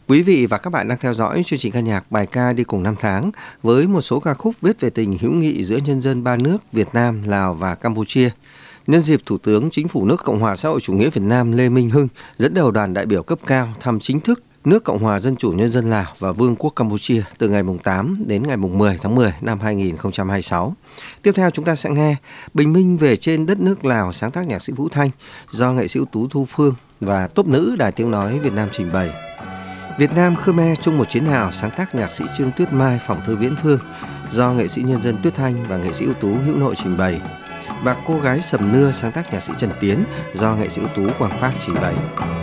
Quý vị và các bạn đang theo dõi chương trình ca nhạc bài ca đi cùng năm tháng với một số ca khúc viết về tình hữu nghị giữa nhân dân ba nước Việt Nam, Lào và Campuchia. Nhân dịp Thủ tướng Chính phủ nước Cộng hòa xã hội chủ nghĩa Việt Nam Lê Minh Hưng dẫn đầu đoàn đại biểu cấp cao thăm chính thức nước Cộng hòa Dân chủ Nhân dân Lào và Vương quốc Campuchia từ ngày 8 đến ngày 10 tháng 10 năm 2026. Tiếp theo chúng ta sẽ nghe Bình minh về trên đất nước Lào sáng tác nhạc sĩ Vũ Thanh do nghệ sĩ ưu tú Thu Phương và tốp nữ Đài Tiếng Nói Việt Nam trình bày. Việt Nam Khmer chung một chiến hào sáng tác nhạc sĩ Trương Tuyết Mai phỏng thơ Viễn Phương do nghệ sĩ nhân dân Tuyết Thanh và nghệ sĩ ưu tú Hữu Nội trình bày. Và Cô gái sầm nưa sáng tác nhạc sĩ Trần Tiến do nghệ sĩ ưu tú Quang Phác trình bày.